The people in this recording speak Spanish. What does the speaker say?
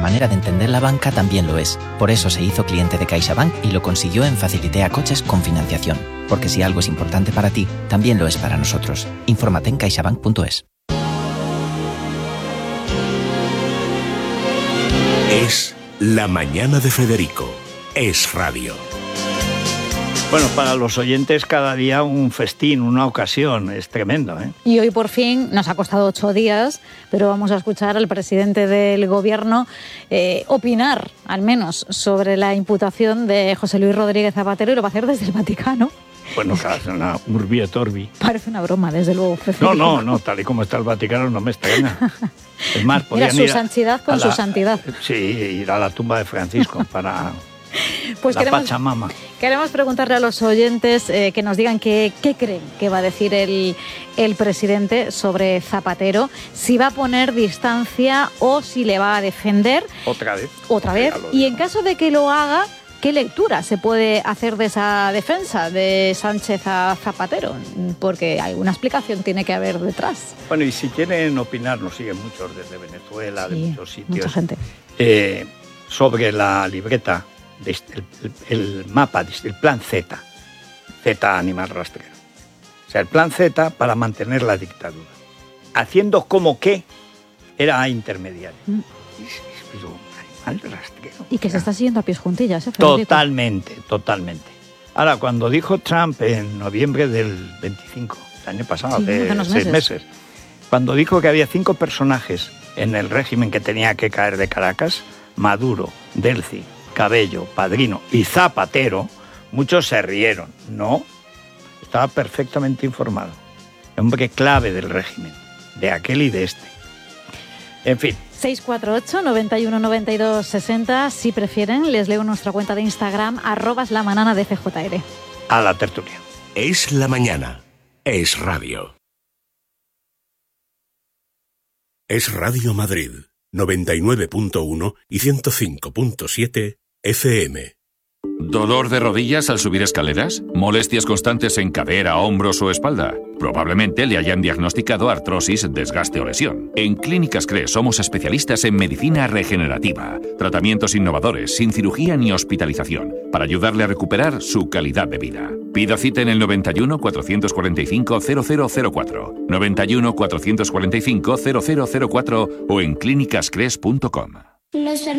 manera de entender la banca también lo es. Por eso se hizo cliente de CaixaBank y lo consiguió en Facilitea Coches con financiación. Porque si algo es importante para ti, también lo es para nosotros. Infórmate en caixabank.es. Es La Mañana de Federico. Es radio. Bueno, para los oyentes cada día un festín, una ocasión, es tremendo, ¿eh? Y hoy por fin, nos ha costado 8 días, pero vamos a escuchar al presidente del Gobierno opinar, al menos, sobre la imputación de José Luis Rodríguez Zapatero, y lo va a hacer desde el Vaticano. Bueno, claro, es una urbi et orbi. Parece una broma, desde luego. No, tal y como está el Vaticano no me extraña. Es más, podrían Mira, su ir santidad con su santidad. Sí, ir a la tumba de Francisco para... Pues la Pachamama. Queremos preguntarle a los oyentes que nos digan qué creen que va a decir el presidente sobre Zapatero, si va a poner distancia o si le va a defender. Otra vez. Y en caso de que lo haga, ¿qué lectura se puede hacer de esa defensa de Sánchez a Zapatero? Porque alguna explicación tiene que haber detrás. Bueno, y si quieren opinar, nos siguen muchos desde Venezuela, de muchos sitios. Mucha gente. Sobre la libreta, el mapa, el plan Z animal rastrero. O sea, el plan Z para mantener la dictadura, haciendo como que era intermediario. Animal rastrero. Y que se está siguiendo a pies juntillas, ¿eh, Federico? Totalmente. Ahora, cuando dijo Trump en noviembre del 25, el año pasado, de 6 meses, cuando dijo que había 5 personajes en el régimen que tenía que caer de Caracas, Maduro, Delcy, Cabello, Padrino y Zapatero, muchos se rieron. No, estaba perfectamente informado. Hombre clave del régimen, de aquel y de este. En fin. 648 91 92 60. Si prefieren, les leo nuestra cuenta de Instagram, @lamananadefjr. A la tertulia. Es la mañana. Es radio. Es Radio Madrid, 99.1 y 105.7 FM. ¿Dolor de rodillas al subir escaleras? ¿Molestias constantes en cadera, hombros o espalda? Probablemente le hayan diagnosticado artrosis, desgaste o lesión. En Clínicas CRES somos especialistas en medicina regenerativa. Tratamientos innovadores, sin cirugía ni hospitalización, para ayudarle a recuperar su calidad de vida. Pida cita en el 91 445 0004, 91 445 0004 o en clínicascres.com.